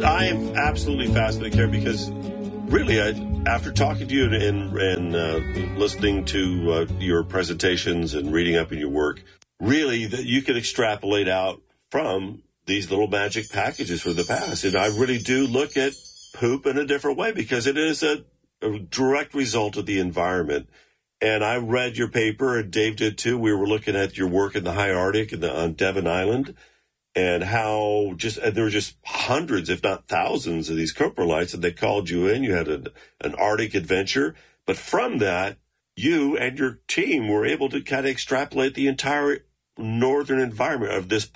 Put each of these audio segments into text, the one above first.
I am absolutely fascinated, Karen, because really, after talking to you and listening to your presentations and reading up in your work, really that you can extrapolate out from these little magic packages from the past. And I really do look at poop in a different way because it is a direct result of the environment. And I read your paper, and Dave did too. We were looking at your work in the high Arctic and on Devon Island, and how there were just hundreds, if not thousands, of these coprolites, and they called you in. You had an Arctic adventure. But from that, you and your team were able to kind of extrapolate the entire northern environment of this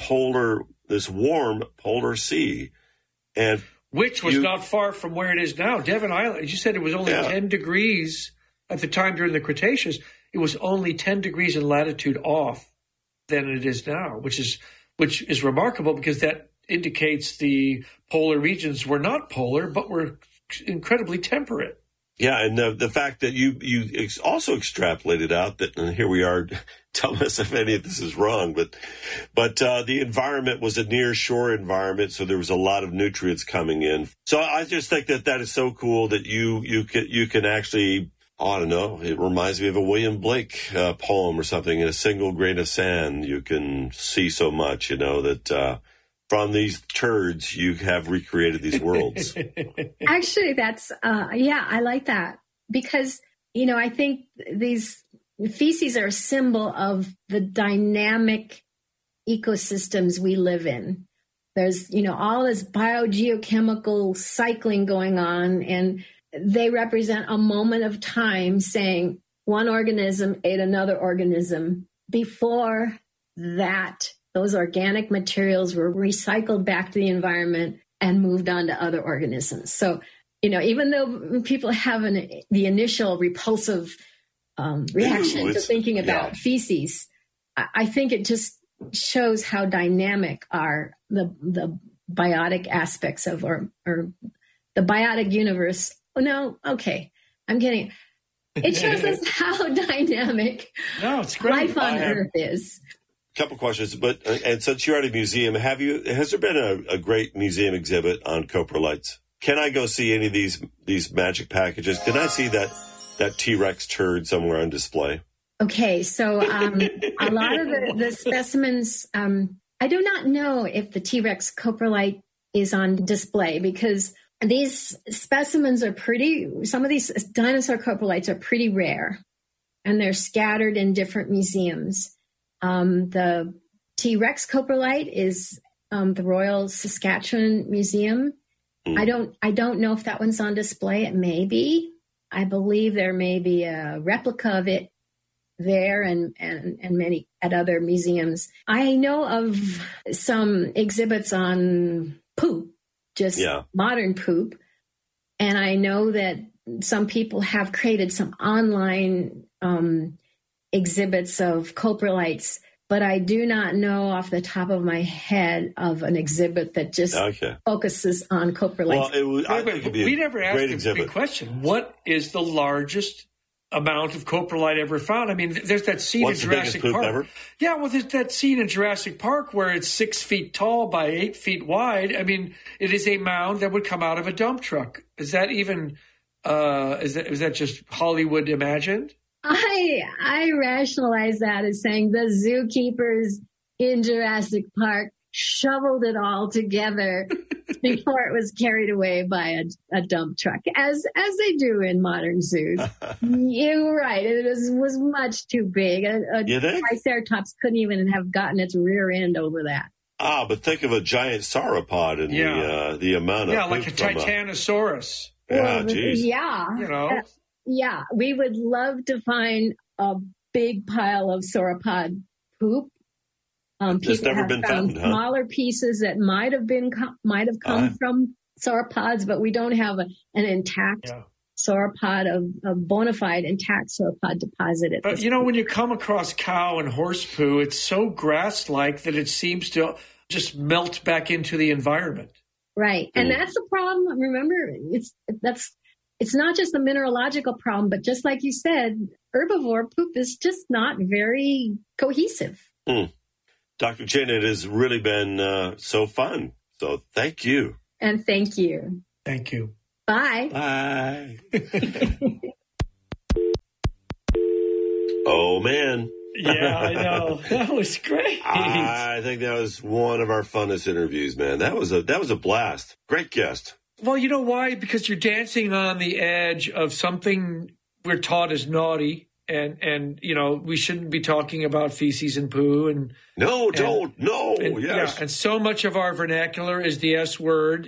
warm polar sea. And which was not far from where it is now. Devon Island, you said it was only 10 degrees at the time during the Cretaceous. It was only 10 degrees in latitude off than it is now, which is remarkable because that indicates the polar regions were not polar, but were incredibly temperate. Yeah, and the fact that you also extrapolated out that, and here we are, tell us if any of this is wrong, but the environment was a near shore environment, so there was a lot of nutrients coming in. So I just think that is so cool that you can actually, I don't know, it reminds me of a William Blake poem or something. In a single grain of sand, you can see so much, that from these turds, you have recreated these worlds. Actually, that's, I like that because, I think these feces are a symbol of the dynamic ecosystems we live in. There's, all this biogeochemical cycling going on, and they represent a moment of time saying one organism ate another organism. Before that, those organic materials were recycled back to the environment and moved on to other organisms. So, even though people have the initial repulsive reaction to thinking about feces, I think it just shows how dynamic are the biotic aspects of or the biotic universe. Oh, no, okay, I'm kidding. It shows us how dynamic life on Earth is. Couple questions, and since you're at a museum, has there been a great museum exhibit on coprolites? Can I go see any of these magic packages? Can I see that T-Rex turd somewhere on display? Okay, so a lot of the specimens, I do not know if the T-Rex coprolite is on display because these specimens are some of these dinosaur coprolites are pretty rare, and they're scattered in different museums. The T-Rex coprolite is the Royal Saskatchewan Museum. I don't know if that one's on display. It may be. I believe there may be a replica of it there and many at other museums. I know of some exhibits on poop, just modern poop. And I know that some people have created some online exhibits of coprolites, but I do not know off the top of my head of an exhibit that just focuses on coprolites. Well, we never asked the big question. What is the largest amount of coprolite ever found? I mean, there's that scene in Jurassic Park. Ever? Yeah, well, there's that scene in Jurassic Park where it's 6 feet tall by 8 feet wide. I mean, it is a mound that would come out of a dump truck. Is that even, is that just Hollywood imagined? I rationalize that as saying the zookeepers in Jurassic Park shoveled it all together before it was carried away by a dump truck, as they do in modern zoos. You're right. It was much too big. A Triceratops couldn't even have gotten its rear end over that. But think of a giant sauropod and the amount of... Yeah, like a Titanosaurus. Geez. Yeah, we would love to find a big pile of sauropod poop. It's never been found, smaller pieces that might have come from sauropods, but we don't have an intact sauropod, a bona fide intact sauropod deposit. But when you come across cow and horse poo, it's so grass-like that it seems to just melt back into the environment. Right, and that's the problem. Remember, it's not just a mineralogical problem, but just like you said, herbivore poop is just not very cohesive. Dr. Chen, it has really been so fun. So thank you. And thank you. Thank you. Bye. Bye. Oh, man. Yeah, I know. That was great. I think that was one of our funnest interviews, man. That was a blast. Great guest. Well, you know why? Because you're dancing on the edge of something we're taught is naughty. And we shouldn't be talking about feces and poo. Yes. Yeah, and so much of our vernacular is the S word.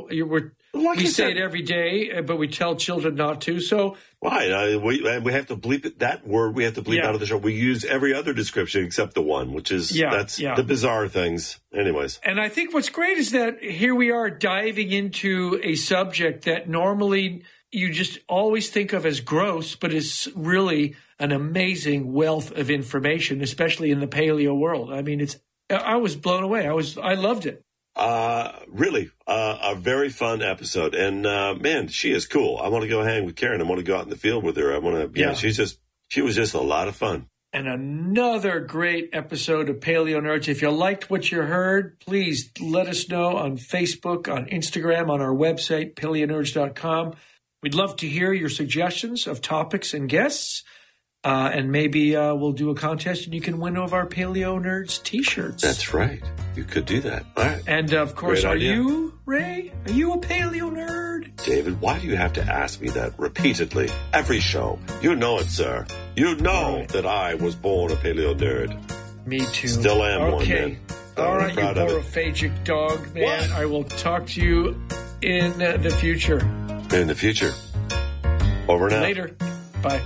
We say it every day, but we tell children not to. So right, we have to bleep it. That word we have to bleep out of the show. We use every other description except the one, which is the bizarre things. Anyways, and I think what's great is that here we are diving into a subject that normally you just always think of as gross, but is really an amazing wealth of information, especially in the paleo world. I mean, I was blown away. I loved it. Really, a very fun episode. And, man, she is cool. I want to go hang with Karen. I want to go out in the field with her. She was just a lot of fun. And another great episode of Paleo Nerds. If you liked what you heard, please let us know on Facebook, on Instagram, on our website, paleonerds.com. We'd love to hear your suggestions of topics and guests. And maybe we'll do a contest and you can win one of our Paleo Nerds t-shirts. That's right. You could do that. All right. And, of course, are you, Ray? Are you a Paleo Nerd? David, why do you have to ask me that repeatedly? Every show. You know it, sir. You know that I was born a Paleo Nerd. Me too. Still am one, man. All right, you borophagic dog, man. What? I will talk to you in the future. In the future. Over now. Later. Bye.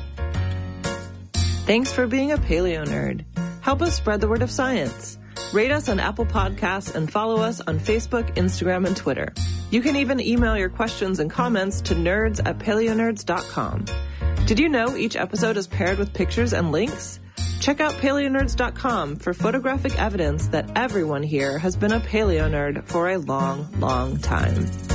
Thanks for being a Paleo Nerd. Help us spread the word of science. Rate us on Apple Podcasts and follow us on Facebook, Instagram, and Twitter. You can even email your questions and comments to nerds@paleonerds.com. Did you know each episode is paired with pictures and links? Check out paleonerds.com for photographic evidence that everyone here has been a paleo nerd for a long, long time.